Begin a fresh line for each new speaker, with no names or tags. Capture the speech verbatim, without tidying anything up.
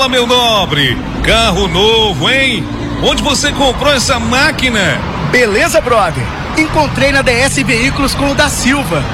Fala, meu nobre. Carro novo, hein? Onde você comprou essa máquina?
Beleza, brother? Encontrei na D S Veículos com o da Silva.